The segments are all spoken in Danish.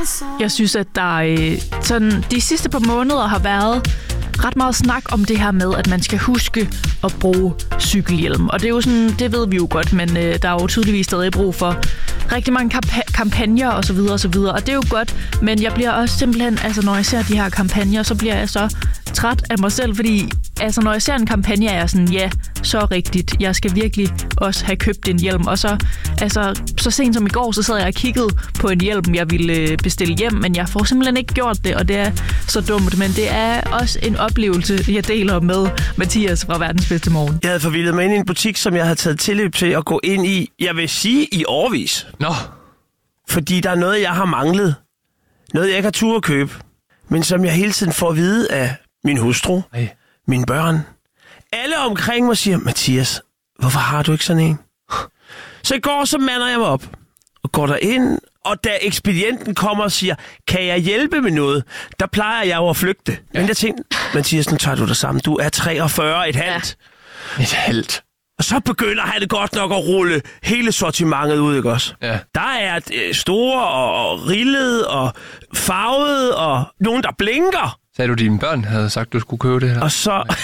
Jeg synes, at der sådan de sidste par måneder har været ret meget snak om det her med, at man skal huske at bruge cykelhjelm. Og det er jo sådan, det ved vi jo godt, men der er jo tydeligvis stadig brug for rigtig mange kampagner og så videre og så videre. Og det er jo godt, men jeg bliver også simpelthen, altså når jeg ser de her kampagner, så bliver jeg så træt af mig selv, fordi altså når jeg ser en kampagne, er jeg sådan, ja, så rigtigt. Jeg skal virkelig også have købt en hjelm. Og så, altså, så sent som i går, så sad jeg og kiggede på en hjelm, jeg ville bestille hjem, men jeg får simpelthen ikke gjort det, og det er så dumt. Men det er også en oplevelse, jeg deler med Mathias fra Verdens Bedste Morgen. Jeg havde forvildet mig ind i en butik, som jeg havde taget tilløb til at gå ind i, jeg vil sige, i årevis. Nå. Fordi der er noget, jeg har manglet. Noget, jeg ikke har tur at købe. Men som jeg hele tiden får at vide af min hustru, mine børn. Alle omkring mig siger, Mathias, hvorfor har du ikke sådan en? Så i går, så mander jeg mig op og går derind. Og da ekspedienten kommer og siger, kan jeg hjælpe med noget? Der plejer jeg jo at flygte. Ja. Men jeg tænkte, Mathias, nu tager du dig sammen. Du er 43 et halvt. Ja. Et halvt. Og så begynder han det godt nok at rulle hele sortimentet ud, ikke også? Ja. Der er store og rillede og farvede og nogen, der blinker. Sagde du, dine børn havde sagt, du skulle købe det her? Og så...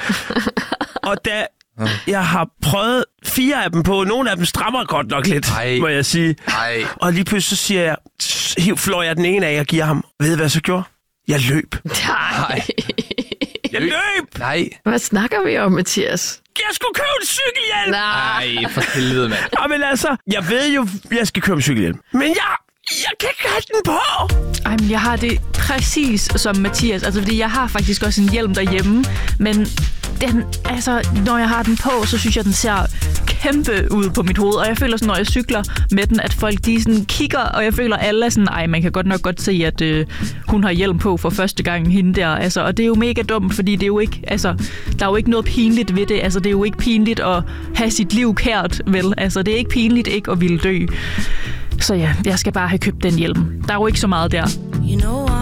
og da jeg har prøvet 4 af dem på, nogle af dem strammer godt nok lidt, må jeg sige. Ej. Og lige pludselig så siger jeg, flår jeg den ene af og giver ham. Ved I, hvad jeg så gjorde? Jeg løb. Nej. Jeg løb! Nej. Hvad snakker vi om, Mathias? Jeg skulle købe en cykelhjelm! Nej, for helvede, mand. Men altså, jeg ved jo, jeg skal købe en cykelhjelm. Men jeg kan ikke have den på! Ej, men jeg har det præcis som Mathias. Altså, fordi jeg har faktisk også en hjelm derhjemme, men den, altså, når jeg har den på, så synes jeg, den ser kæmpe ud på mit hoved. Og jeg føler sådan, når jeg cykler med den, at folk de sådan kigger, og jeg føler alle er sådan, ej, man kan godt se, at hun har hjelm på for første gang, hende der. Altså, og det er jo mega dumt, fordi det er jo ikke, altså, der er jo ikke noget pinligt ved det. Altså, det er jo ikke pinligt at have sit liv kært, vel? Altså, det er ikke pinligt ikke at ville dø. Så ja, jeg skal bare have købt den hjelm. Der er jo ikke så meget der.